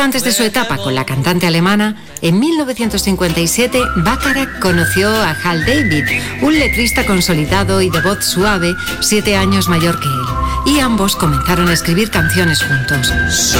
Justo antes de su etapa con la cantante alemana, en 1957, Bacharach conoció a Hal David, un letrista consolidado y de voz suave, 7 años mayor que él, y ambos comenzaron a escribir canciones juntos.